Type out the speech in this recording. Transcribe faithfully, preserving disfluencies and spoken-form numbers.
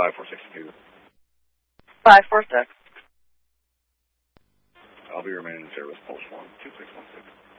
five four six two. five four six. I'll be remaining in service. Pulse one two six one six.